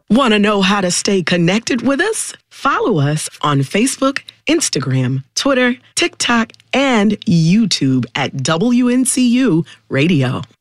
Want to know how to stay connected with us? Follow us on Facebook, Instagram, Twitter, TikTok, and YouTube at WNCU Radio.